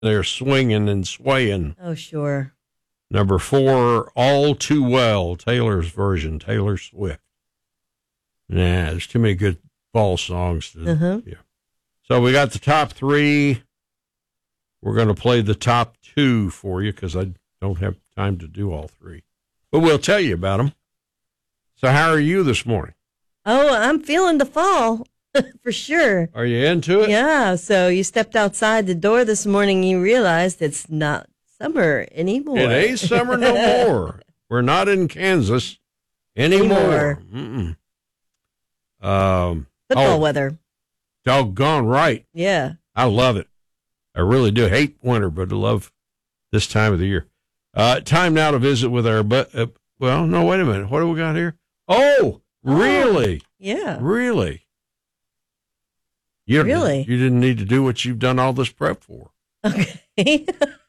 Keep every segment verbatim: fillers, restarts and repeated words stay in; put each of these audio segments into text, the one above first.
They're swinging and swaying. Oh, sure. Number four, All Too Well, Taylor's version, Taylor Swift. Nah, there's too many good fall songs. To, uh-huh. Yeah. So we got the top three. We're going to play the top two for you because I don't have time to do all three. But we'll tell you about them. So how are you this morning? Oh, I'm feeling the fall for sure. Are you into it? Yeah. So you stepped outside the door this morning. You realized it's not summer anymore. It ain't summer no more. We're not in Kansas anymore. anymore. Um, Football oh, weather. Doggone right. Yeah. I love it. I really do. Hate winter, but I love this time of the year. Uh, time now to visit with our, but uh, well, no, wait a minute. What do we got here? Oh, really? Oh, yeah. Really? You Really? You didn't need to do what you've done all this prep for. Okay.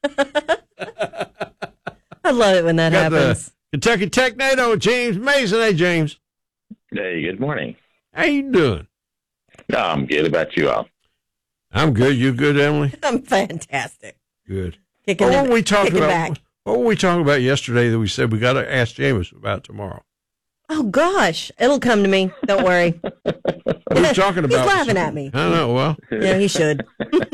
I love it when that got happens. The Kentucky Tech NATO, James Mason. Hey, James. Hey, good morning. How you doing? No, I'm good. About you all? I'm good. You good, Emily? I'm fantastic. Good. Kicking what it, were we talking about? back. What were we talking about yesterday that we said we got to ask James about tomorrow? Oh, gosh. It'll come to me. Don't worry. We were talking about. He's laughing at me. I know. Well, yeah, he should.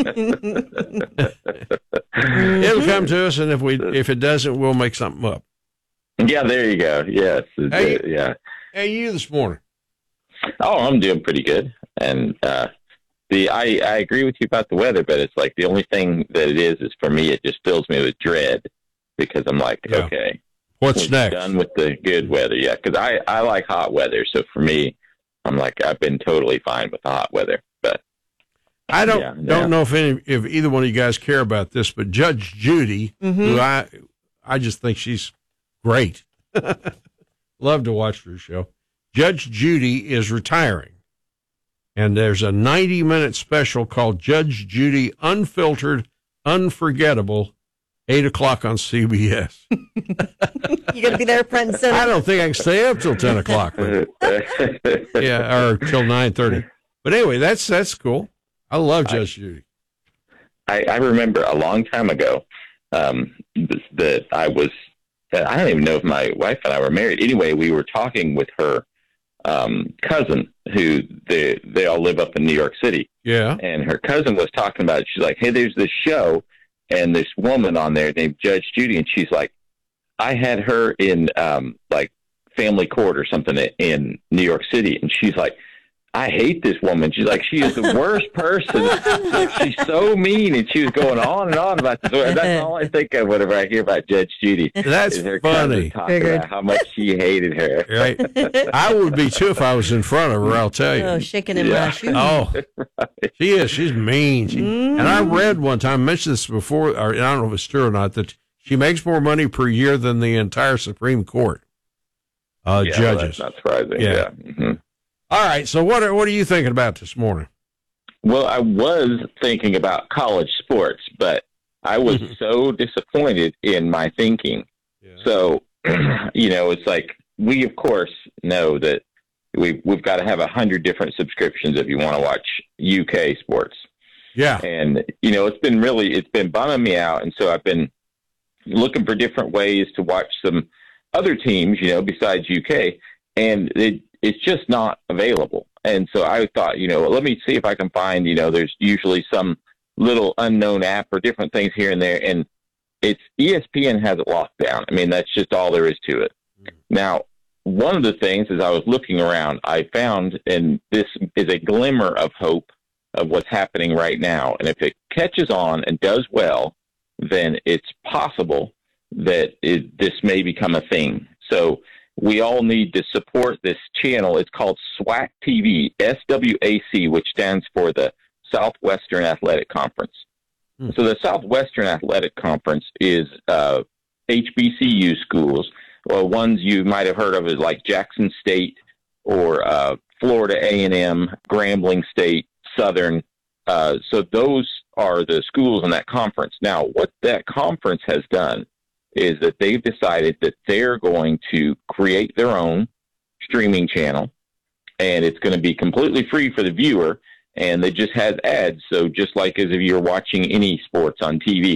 It'll come to us, and if we if it doesn't, we'll make something up. Yeah, there you go. Yes. Hey, uh, yeah. Hey, you this morning? Oh, I'm doing pretty good. And uh, the I, I agree with you about the weather, but it's like the only thing that it is is for me, it just fills me with dread because I'm like, yeah. okay, what's next? Done with the good weather, yeah. Because I I like hot weather, so for me, I'm like I've been totally fine with the hot weather, but. I don't yeah, don't yeah. know if any if either one of you guys care about this, but Judge Judy, mm-hmm. who I I just think she's great. Love to watch her show. Judge Judy is retiring, and there's a ninety minute special called Judge Judy Unfiltered, Unforgettable, eight o'clock on C B S. You got to be there front and center. I don't think I can stay up till ten o'clock. But, yeah, or till nine thirty. But anyway, that's that's cool. I love Judge Judy. I, I remember a long time ago um, that I was, I don't even know if my wife and I were married. Anyway, we were talking with her um, cousin, who they, they all live up in New York City. Yeah. And her cousin was talking about it. She's like, hey, there's this show and this woman on there named Judge Judy. And she's like, I had her in um, like Family Court or something in New York City. And she's like, I hate this woman. She's like, she is the worst person. Like, she's so mean. And she was going on and on about this. That's all I think of whenever I hear about Judge Judy. That's her funny. Talking about how much she hated her. Right. I would be too if I was in front of her, I'll tell you. Oh, shaking in Yeah. my shoes. Oh, Right. she is. She's mean. She, Mm. And I read one time, I mentioned this before, or I don't know if it's true or not, that she makes more money per year than the entire Supreme Court uh, Yeah, well, judges. that's not surprising. Yeah. Yeah. hmm All right. So what are, what are you thinking about this morning? Well, I was thinking about college sports, but I was so disappointed in my thinking. Yeah. So, you know, it's like we, of course, know that we, we've got to have a hundred different subscriptions if you want to watch U K sports. Yeah. And, you know, it's been really, it's been bumming me out. And so I've been looking for different ways to watch some other teams, you know, besides U K. And it, it's just not available. And so I thought, you know, let me see if I can find, you know, there's usually some little unknown app or different things here and there. And it's E S P N has it locked down. I mean, that's just all there is to it. Mm-hmm. Now, one of the things as I was looking around, I found, and this is a glimmer of hope of what's happening right now. And if it catches on and does well, then it's possible that it, this may become a thing. So we all need to support this channel. It's called SWAC T V, S W A C, which stands for the Southwestern Athletic Conference. Hmm. So the Southwestern Athletic Conference is uh, H B C U schools. Well, ones you might have heard of is like Jackson State or uh, Florida A and M, Grambling State, Southern. Uh, so those are the schools in that conference. Now, what that conference has done is that they've decided that they're going to create their own streaming channel, and it's going to be completely free for the viewer. and it just has ads. So just like as if you're watching any sports on T V,